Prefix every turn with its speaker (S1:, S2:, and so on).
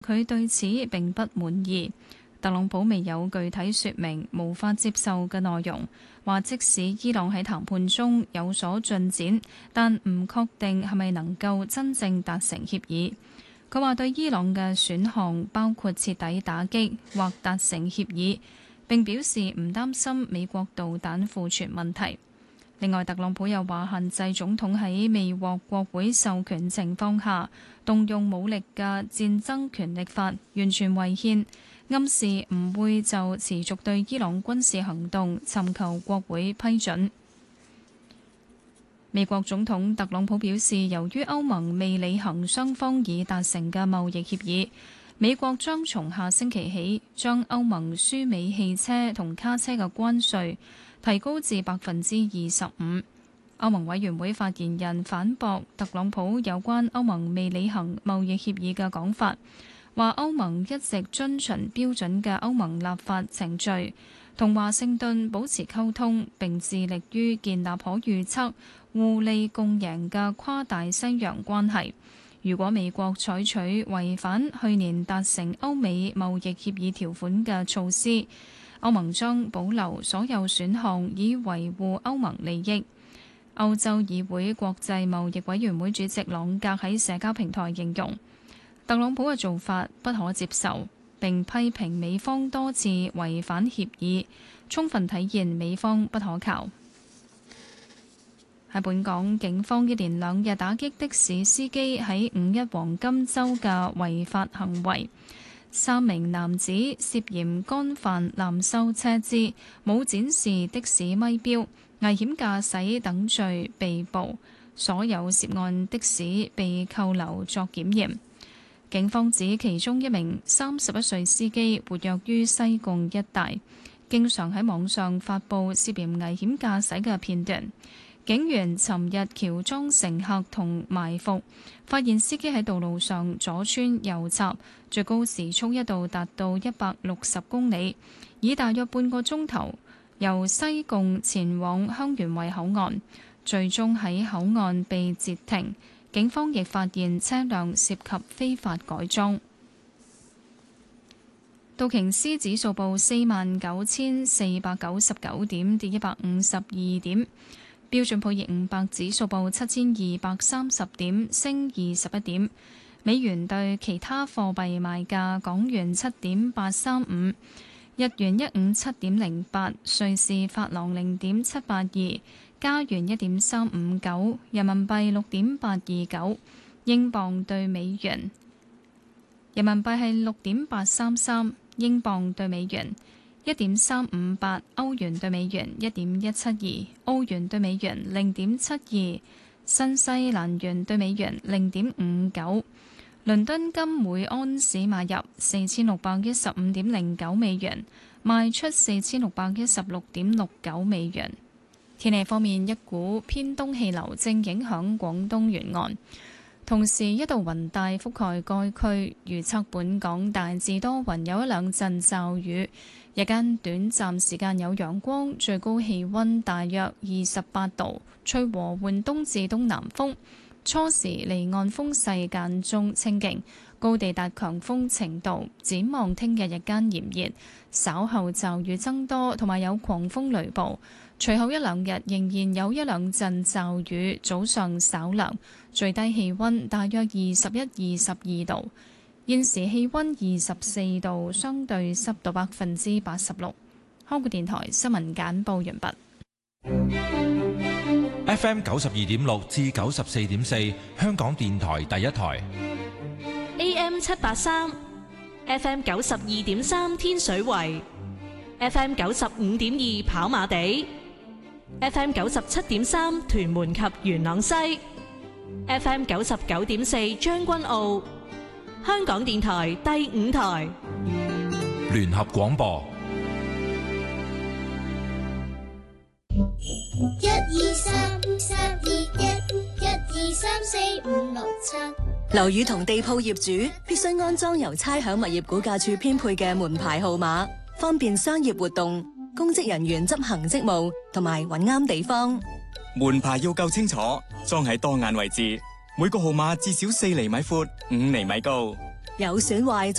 S1: 佢對此並不滿意。特朗普未有具體說明無法接受嘅內容，話即使伊朗喺談判中有所進展，但唔確定係咪能夠真正達成協議。佢話對伊朗嘅選項包括徹底打擊或達成協議，並表示唔擔心美國導彈庫存問題。另外，特朗普又話限制總統喺未獲國會授權情況下動用武力嘅戰爭權力法完全違憲，暗示唔會就持續對伊朗軍事行動尋求國會批准。美國總統特朗普表示，由於歐盟未履行雙方已達成嘅貿易協議，美國將從下星期起將歐盟輸美汽車同卡車嘅關稅提高至25%。歐盟委員會發言人反駁特朗普有關歐盟未履行貿易協議嘅講法，話歐盟一直遵循標準嘅歐盟立法程序，同華盛頓保持溝通，並致力於建立可預測、互利共贏嘅跨大西洋關係。如果美國採取違反去年達成歐美貿易協議條款嘅措施，歐盟將保留所有選項以維護歐盟利益。歐洲議會國際貿易委員會主席朗格喺社交平台形容特朗普嘅做法不可接受，並批評美方多次違反協議，充分體現美方不可靠。喺本港，警方一連兩日打擊的士司機喺五一黃金週嘅違法行為。3名男子涉嫌干犯濫收車資、冇展示的士咪標、危險駕駛等罪被捕，所有涉案的士被扣留作檢驗。警方指其中一名31歲司機活躍於西貢一帶，經常喺網上發布涉嫌危險駕駛嘅片段。警員尋日喬裝乘客同埋伏，發現司機喺道路上左穿右插，最高時速一度達到160公里，以大約半個鐘頭由西貢前往香園圍口岸，最終喺口岸被截停。警方亦發現車輛涉及非法改裝。道瓊斯指數報49,499點，跌152點。標準普爾500指數報7,230點，升21點。美元對其他貨幣賣價：港元7.835，日元157.08，瑞士法郎0.782，加元1.359，人民幣6.829，英鎊對美元，人民幣係6.833，英鎊對美元1.358，歐元對美元1.172，澳元對美元0.72，新西蘭元對美元0.59。倫敦金每安士買入4615.09美元，賣出4616.69美元。天氣方面，一股偏東氣流正影響廣東沿岸，同時一道雲帶覆蓋該區，預測本港大致多雲，有一兩陣驟雨。日間短暫時間有陽光，最高氣溫大約28度，吹和緩東至東南風。初時離岸風勢間中清勁，高地達強風程度。展望聽日日間炎熱，稍後驟雨增多，同埋有狂風雷暴。隨後一兩日仍然有一兩陣驟雨，早上稍涼，最低氣溫大約21、22度。現時氣溫24度，相對濕度86%。香港電台新聞簡報完畢。
S2: FM 92.6至94.4，香港電台第一台。
S3: AM 783 ，FM 92.3天水圍，FM 95.2跑馬地，FM 97.3屯門及元朗西，FM 99.4將軍澳。香港電台第五台
S2: 聯合廣播
S4: 12331123456樓宇同地鋪業主必須安裝由差餉物業估價署編配嘅門牌號碼，方便商業活動、公職人員執行職務同埋揾啱地方。
S5: 門牌要夠清楚，裝喺當眼位置。每個號碼至少4厘米闊、5厘米高。
S4: 有損壞